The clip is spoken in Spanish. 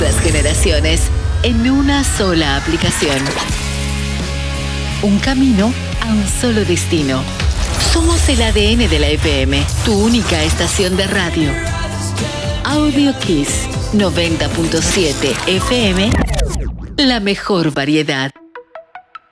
las generaciones en una sola aplicación. Un camino a un solo destino. Somos el ADN de la FM, tu única estación de radio. Audio Kiss 90.7 FM, la mejor variedad.